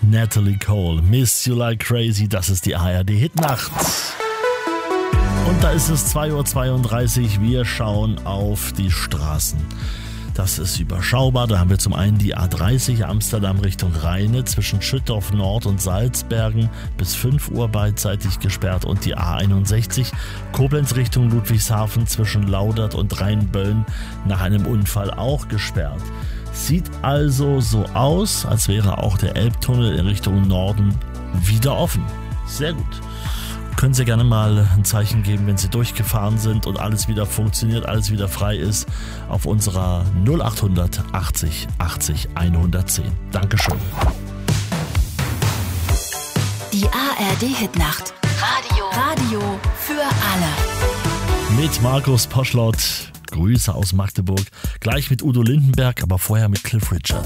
Natalie Cole, Miss You Like Crazy, das ist die ARD-Hitnacht. Und da ist es 2.32 Uhr, wir schauen auf die Straßen. Das ist überschaubar, da haben wir zum einen die A30 Amsterdam Richtung Rheine zwischen Schüttorf Nord und Salzbergen bis 5 Uhr beidseitig gesperrt und die A61 Koblenz Richtung Ludwigshafen zwischen Laudert und Rheinböllen nach einem Unfall auch gesperrt. Sieht also so aus, als wäre auch der Elbtunnel in Richtung Norden wieder offen. Sehr gut. Können Sie gerne mal ein Zeichen geben, wenn Sie durchgefahren sind und alles wieder funktioniert, alles wieder frei ist, auf unserer 0800 80 80 110. Dankeschön. Die ARD-Hitnacht. Radio für alle. Mit Markus Poschlott. Grüße aus Magdeburg. Gleich mit Udo Lindenberg, aber vorher mit Cliff Richard.